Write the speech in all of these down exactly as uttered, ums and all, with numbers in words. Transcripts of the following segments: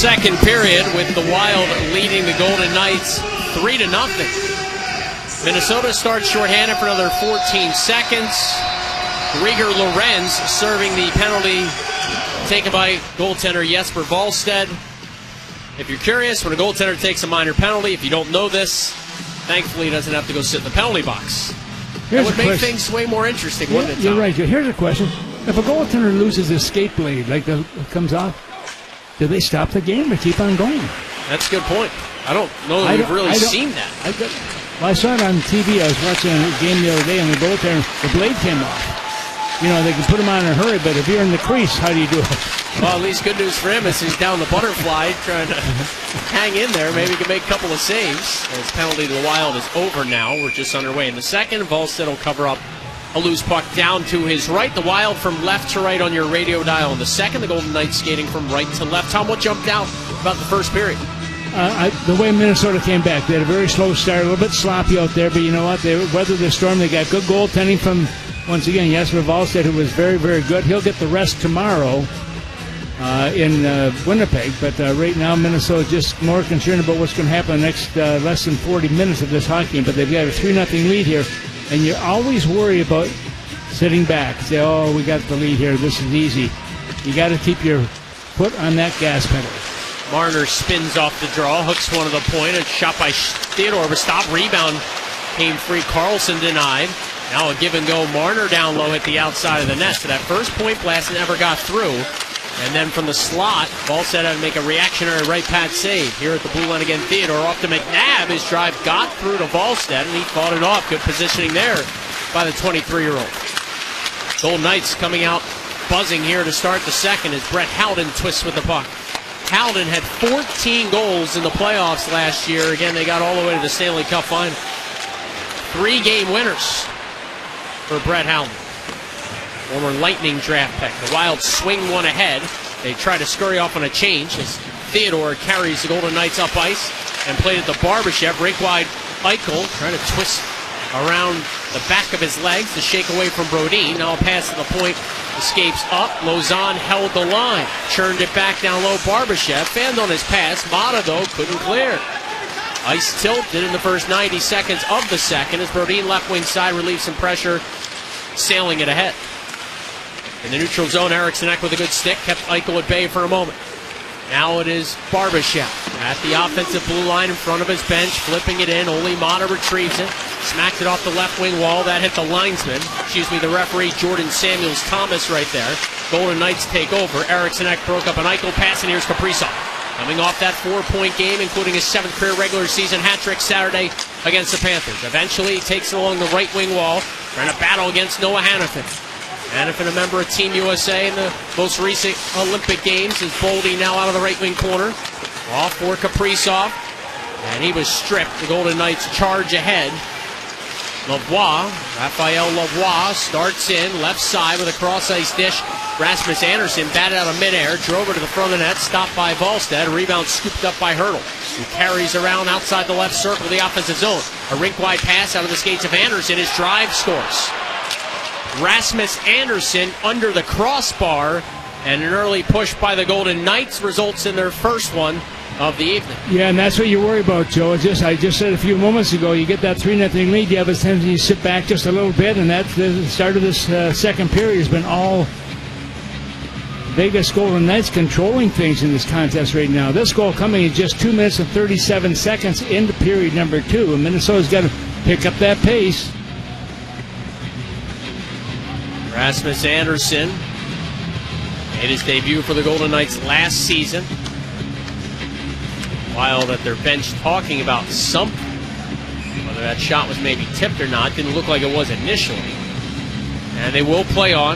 Second period with the Wild leading the Golden Knights three to nothing. Minnesota starts shorthanded for another fourteen seconds. Rieger Lorenz serving the penalty taken by goaltender Jesper Wallstedt. If you're curious, when a goaltender takes a minor penalty, if you don't know this, thankfully he doesn't have to go sit in the penalty box. That would make question. things way more interesting, yeah, wouldn't it, Tom? You're right. Here's a question. If a goaltender loses his skate blade, like the comes off, do they stop the game or keep on going? That's a good point. I don't know that we've really seen that. I, well, I saw it on T V. I was watching a game the other day, and the goaltender, the blade came off. You know, they can put him on in a hurry, but if you're in the crease, how do you do it? Well, at least good news for him is he's down the butterfly trying to hang in there. Maybe he can make a couple of saves. His penalty to the Wild is over now. We're just underway in the second. Wallstedt will cover up a loose puck down to his right. The Wild from left to right on your radio dial in the second. The Golden Knights skating from right to left. Tom, what jumped out about the first period? Uh, I, the way Minnesota came back. They had a very slow start, a little bit sloppy out there, but you know what? They weathered the storm. They got good goaltending from, once again, Jesper Wallstedt, who was very, very good. He'll get the rest tomorrow uh, in uh, Winnipeg, but uh, right now Minnesota is just more concerned about what's going to happen in the next uh, less than forty minutes of this hockey game, but they've got a three nothing lead here, and you always worry about sitting back. Say, oh, we got the lead here. This is easy. You got to keep your foot on that gas pedal. Marner spins off the draw, hooks one of the point. A shot by Theodore, but stop. Rebound came free. Carlson denied. Now a give and go. Marner down low at the outside of the net. So that first point blast never got through. And then from the slot, Wallstedt had to make a reactionary right pad save. Here at the blue line again, Theodore off to McNabb. His drive got through to Wallstedt, and he fought it off. Good positioning there by the twenty-three-year-old. Golden Knights coming out buzzing here to start the second as Brett Howden twists with the puck. Howden had fourteen goals in the playoffs last year. Again, they got all the way to the Stanley Cup final. Three game winners for Brett Howden. Former Lightning draft pick. The Wild swing one ahead. They try to scurry off on a change as Theodore carries the Golden Knights up ice and played at the Barbashev. Rink wide, Eichel trying to twist around the back of his legs to shake away from Brodin. Now a pass to the point. Escapes up. Lozon held the line. Churned it back down low. Barbashev fanned on his pass. Mata, though, couldn't clear. Ice tilted in the first ninety seconds of the second as Brodin left wing side relieves some pressure, sailing it ahead. In the neutral zone, Eriksson Ek with a good stick kept Eichel at bay for a moment. Now it is Barbashev at the offensive blue line in front of his bench, flipping it in. Only Mata retrieves it. Smacked it off the left wing wall. That hit the linesman. Excuse me, the referee, Jordan Samuels Thomas right there. Golden Knights take over. Eriksson Ek broke up an Eichel pass, and here's Kaprizov. Coming off that four-point game, including his seventh career regular season hat trick Saturday against the Panthers. Eventually, he takes it along the right wing wall, trying to battle against Noah Hanifin. Hanifin, a member of Team U S A in the most recent Olympic Games, is Boldy now out of the right wing corner. Off for Kaprizov, and he was stripped. The Golden Knights charge ahead. Lavoie, Raphael Lavoie starts in, left side with a cross-ice dish. Rasmus Andersson batted out of midair, drove her to the front of the net, stopped by Wallstedt. A rebound scooped up by Hurdle, who carries around outside the left circle of the offensive zone. A rink-wide pass out of the skates of Andersson. His drive scores. Rasmus Andersson under the crossbar, and an early push by the Golden Knights results in their first one of the evening. Yeah, and that's what you worry about, Joe. It's just I just said a few moments ago, you get that three nothing lead, you have a tendency to sit back just a little bit, and that's the start of this uh, second period has been all Vegas Golden Knights controlling things in this contest right now. This goal coming in just two minutes and thirty-seven seconds into period number two, and Minnesota's got to pick up that pace. Rasmus Andersson made his debut for the Golden Knights last season. Wild at their bench talking about something. Whether that shot was maybe tipped or not, didn't look like it was initially. And they will play on.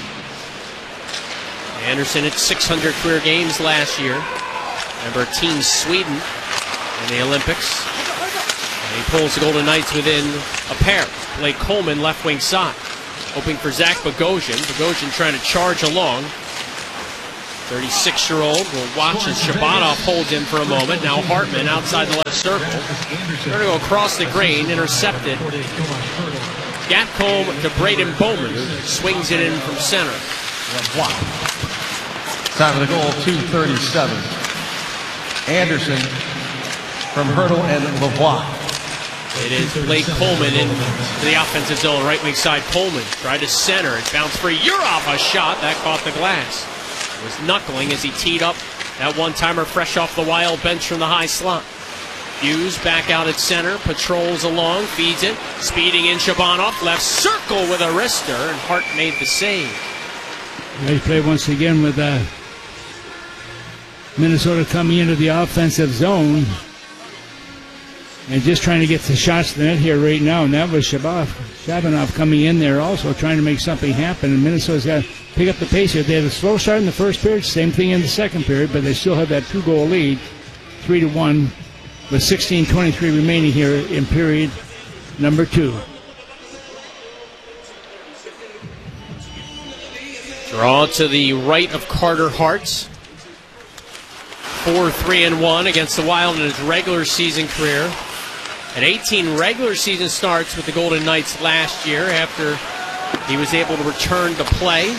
Andersson had six hundred career games last year. Remember Team Sweden in the Olympics. And he pulls the Golden Knights within a pair. Blake Coleman left wing side. Hoping for Zach Bogosian. Bogosian trying to charge along. thirty-six-year-old will watch as Shabanov holds him for a moment. Now Hartman outside the left circle. Trying to go across the grain, intercepted. Gatcomb to Braden Bowman, who swings it in from center. Time of the goal, two thirty-seven. Anderson from Hurdle and Lavoie. It is Blake Coleman in the offensive zone, right wing side. Coleman tried to center. It bounced free. Urov, a shot that caught the glass. It was knuckling as he teed up that one-timer fresh off the Wild bench from the high slot. Hughes back out at center, patrols along, feeds it, speeding in Shabanov, left circle with a wrister, and Hart made the save. They play once again with uh, Minnesota coming into the offensive zone and just trying to get the shots to the net here right now. And that was Shabanov, Shabanov coming in there also trying to make something happen. And Minnesota's got to pick up the pace here. They had a slow start in the first period, same thing in the second period, but they still have that two-goal lead, three to one. With sixteen twenty-three remaining here in period number two. Draw to the right of Carter Hartz. four three and one against the Wild in his regular season career. An eighteen regular season starts with the Golden Knights last year after he was able to return to play.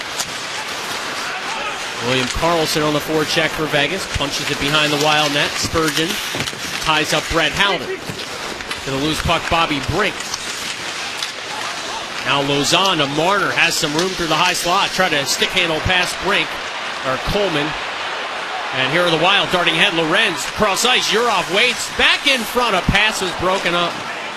William Karlsson on the forecheck for Vegas. Punches it behind the Wild net. Spurgeon ties up Brett Howden. To the loose puck, Bobby Brink. Now Lauzon to Marner. Has some room through the high slot. Try to stick handle past Brink. Or Coleman. And here are the Wild darting ahead. Lorenz cross ice. Urov waits. Back in front. A pass was broken up.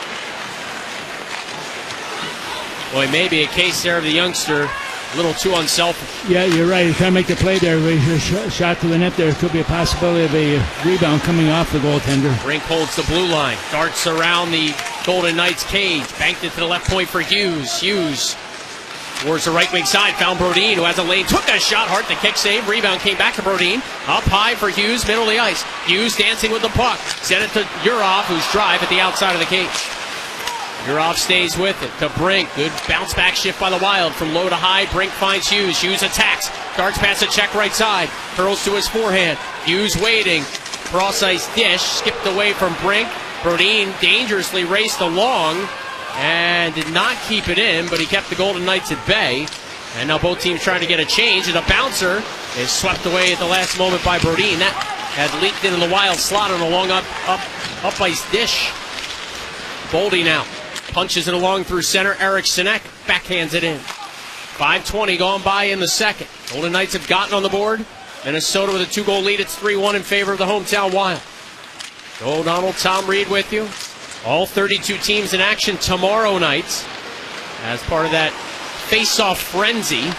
Boy, maybe a case there of the youngster. A little too unselfish. Yeah, you're right. He's trying to make the play there. Sh- shot to the net there. Could be a possibility of a rebound coming off the goaltender. Brink holds the blue line. Darts around the Golden Knights cage. Banked it to the left point for Hughes. Hughes towards the right wing side. Found Brodin, who has a lane. Took a shot. Hart the kick save. Rebound came back to Brodin. Up high for Hughes. Middle of the ice. Hughes dancing with the puck. Sent it to Urov, who's drive at the outside of the cage. Urov stays with it to Brink. Good bounce back shift by the Wild from low to high. Brink finds Hughes. Hughes attacks. Darts past a check right side. Curls to his forehand. Hughes waiting. Cross ice dish. Skipped away from Brink. Brodin dangerously raced along and did not keep it in, but he kept the Golden Knights at bay. And now both teams trying to get a change, and a bouncer is swept away at the last moment by Brodin. That had leaked into the Wild slot on a long up, up, up ice dish. Boldy now. Punches it along through center. Eric Sinek backhands it in. five twenty gone by in the second. Golden Knights have gotten on the board. Minnesota with a two-goal lead. It's three one in favor of the hometown Wild. Joe O'Donnell, Tom Reed with you. All thirty-two teams in action tomorrow night as part of that face-off frenzy.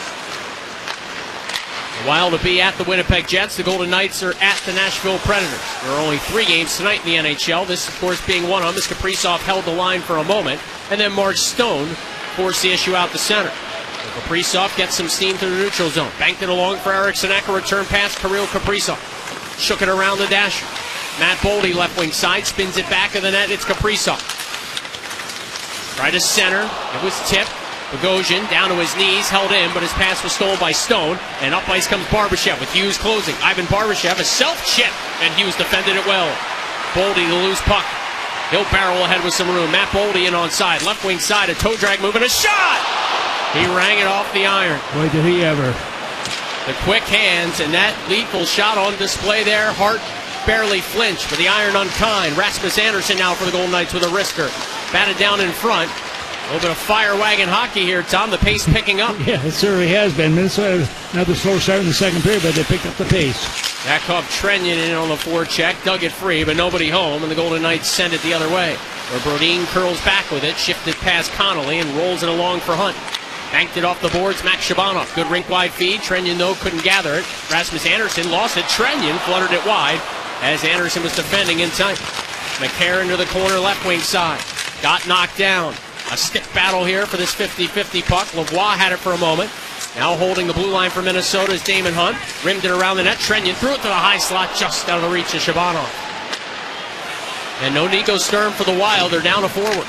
The Wild will be at the Winnipeg Jets. The Golden Knights are at the Nashville Predators. There are only three games tonight in the N H L. This, of course, being one of them. As Kaprizov held the line for a moment. And then Mark Stone forced the issue out the center. So Kaprizov gets some steam to the neutral zone. Banked it along for Eric Sinek. A return pass, Kirill Kaprizov. Shook it around the dasher. Matt Boldy, left wing side, spins it back of the net. It's Kaprizov. Tried to center. It was tipped. Bogosian down to his knees, held in, but his pass was stolen by Stone. And up ice comes Barbashev with Hughes closing. Ivan Barbashev, a self-chip, and Hughes defended it well. Boldy, the loose puck. He'll barrel ahead with some room. Matt Boldy in on side. Left wing side, a toe drag move and a shot! He rang it off the iron. Boy, did he ever. The quick hands, and that lethal shot on display there. Hart barely flinched, but the iron unkind. Rasmus Anderson now for the Golden Knights with a wrister. Batted down in front. A little bit of fire wagon hockey here, Tom. The pace picking up. Yeah, it certainly has been. Minnesota, another slow start in the second period, but they picked up the pace. Yakov Trenyan in on the forecheck, dug it free, but nobody home, and the Golden Knights send it the other way. Where Brodin curls back with it, shifted past Connolly, and rolls it along for Hunt. Banked it off the boards, Max Shabanov. Good rink-wide feed. Trenyan, though, couldn't gather it. Rasmus Anderson lost it. Trenyan fluttered it wide as Anderson was defending in time. McCarron to the corner, left wing side. Got knocked down. A stick battle here for this fifty-fifty puck. Lavoie had it for a moment. Now holding the blue line for Minnesota is Damon Hunt. Rimmed it around the net. Trenyan threw it to the high slot, just out of the reach of Shabanov. And no Nico Sturm for the Wild. They're down a forward.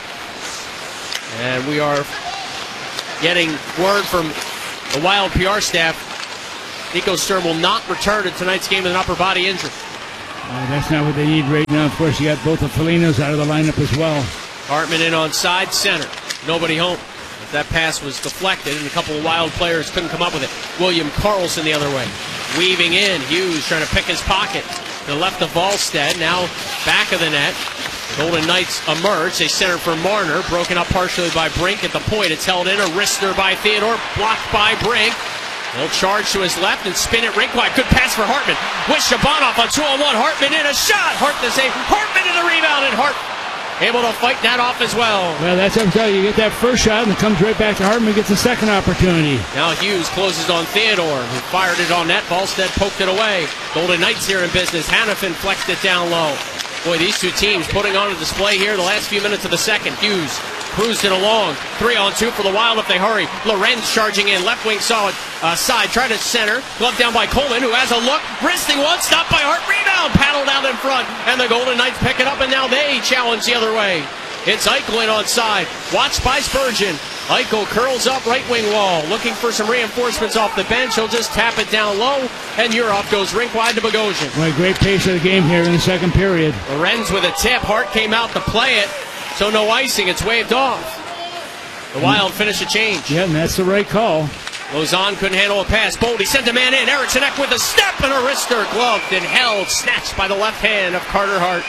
And we are getting word from the Wild P R staff. Nico Sturm will not return to tonight's game with an upper body injury. Uh, that's not what they need right now. Of course, you got both of Foligno's out of the lineup as well. Hartman in on side center. Nobody home. That pass was deflected, and a couple of Wild players couldn't come up with it. William Karlsson the other way. weaving in. Hughes trying to pick his pocket. To the left of Volstead, now back of the net. Golden Knights emerge. They center for Marner, broken up partially by Brink at the point. It's held in, a wrister by Theodore, blocked by Brink. He'll charge to his left and spin it rink wide. Good pass for Hartman. With Shabanov on two on one. Hartman in a shot. Hart to save. Hartman in the rebound, and Hart able to fight that off as well. Well, that's what I'm telling you. You get that first shot and it comes right back to Hartman, gets a second opportunity. Now Hughes closes on Theodore, who fired it on net. Volstead poked it away. Golden Knights here in business. Hannafin flexed it down low. Boy, these two teams putting on a display here the last few minutes of the second. Hughes cruised it along. Three on two for the Wild if they hurry. Lorenz charging in. Left wing solid uh, side. Tried to center. Glove down by Coleman, who has a look. Wristing one. Stopped by Hart. Rebound. Paddled out in front. And the Golden Knights pick it up, and now they challenge the other way. It's Eichel in on side. Watched by Spurgeon. Eichel curls up right wing wall. Looking for some reinforcements off the bench. He'll just tap it down low. And Europe goes rink wide to Bogosian. Well, great pace of the game here in the second period. Lorenz with a tip. Hart came out to play it. So no icing. It's waved off. The Wild finish a change. Yeah, and that's the right call. Lozon couldn't handle a pass. Boldy sent a man in. Eriksson Ek with a step and a wrister. Gloved and held. Snatched by the left hand of Carter Hart.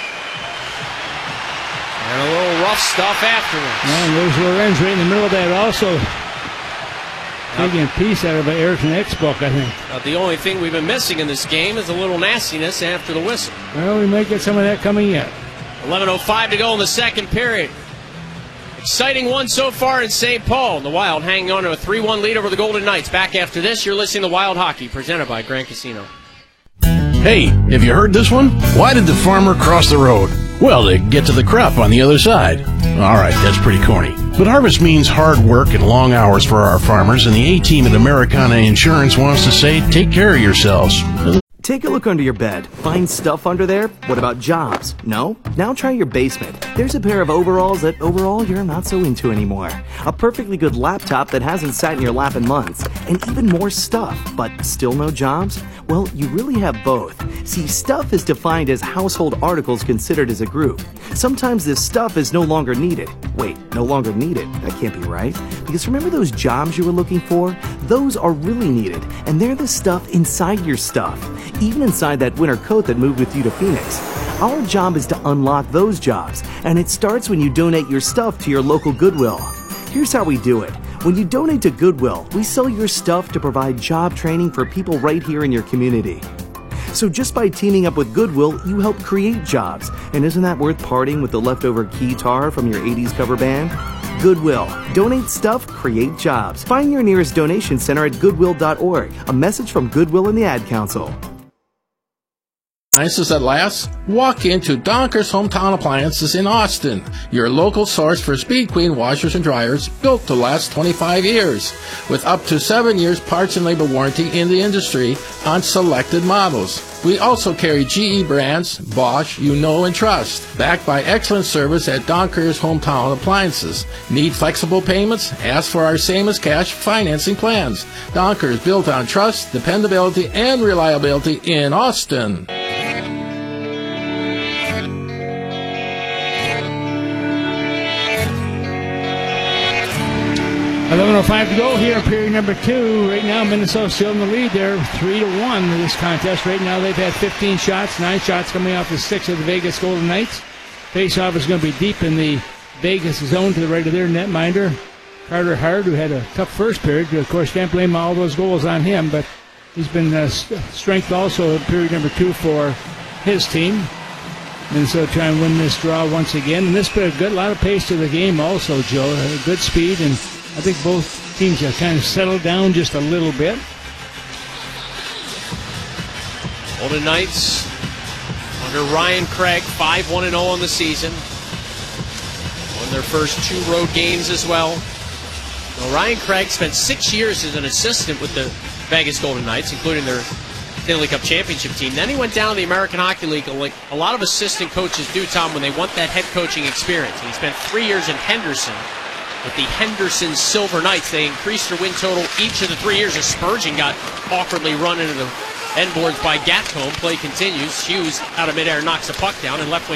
And a little rough stuff afterwards. Yeah, and there's Lorenz right in the middle of that also. Taking a piece out of an Eriksson Ek's book, I think. Uh, the only thing we've been missing in this game is a little nastiness after the whistle. Well, we might get some of that coming yet. eleven oh five to go in the second period. Exciting one so far in Saint Paul. The Wild hanging on to a three one lead over the Golden Knights. Back after this, you're listening to Wild Hockey, presented by Grand Casino. Hey, have you heard this one? Why did the farmer cross the road? Well, to get to the crop on the other side. All right, that's pretty corny. But harvest means hard work and long hours for our farmers, and the A-Team at Americana Insurance wants to say, take care of yourselves. Take a look under your bed. Find stuff under there? What about jobs? No? Now try your basement. There's a pair of overalls that overall you're not so into anymore. A perfectly good laptop that hasn't sat in your lap in months. And even more stuff, but still no jobs? Well, you really have both. See, stuff is defined as household articles considered as a group. Sometimes this stuff is no longer needed. Wait, no longer needed? That can't be right. Because remember those jobs you were looking for? Those are really needed, and they're the stuff inside your stuff. Even inside that winter coat that moved with you to Phoenix. Our job is to unlock those jobs, and it starts when you donate your stuff to your local Goodwill. Here's how we do it. When you donate to Goodwill, we sell your stuff to provide job training for people right here in your community. So just by teaming up with Goodwill, you help create jobs. And isn't that worth parting with the leftover keytar from your eighties cover band? Goodwill. Donate stuff, create jobs. Find your nearest donation center at goodwill dot org. A message from Goodwill and the Ad Council. Appliances that last? Walk into Donker's Hometown Appliances in Austin, your local source for Speed Queen washers and dryers built to last twenty-five years, with up to seven years parts and labor warranty in the industry on selected models. We also carry G E brands, Bosch, you know and trust, backed by excellent service at Donker's Hometown Appliances. Need flexible payments? Ask for our same as cash financing plans. Donker's, built on trust, dependability, and reliability in Austin. eleven oh five to go here in period number two. Right now, Minnesota still in the lead there, three to one in this contest. Right now, they've had fifteen shots, nine shots coming off the six of the Vegas Golden Knights. Face-off is going to be deep in the Vegas zone to the right of their netminder, Carter Hart, who had a tough first period. Of course, can't blame all those goals on him, but he's been uh, strength also in period number two for his team. Minnesota trying to win this draw once again. And this put a good lot of pace to the game also, Joe. Uh, good speed, and I think both teams have kind of settled down just a little bit. Golden Knights under Ryan Craig, five one and oh on the season. Won their first two road games as well. Now, Ryan Craig spent six years as an assistant with the Vegas Golden Knights, including their Stanley Cup championship team. Then he went down to the American Hockey League, like a lot of assistant coaches do, Tom, when they want that head coaching experience. And he spent three years in Henderson with the Henderson Silver Knights. They increased their win total each of the three years as Spurgeon got awkwardly run into the end boards by Gatcombe. Play continues. Hughes out of midair knocks the puck down, and left wing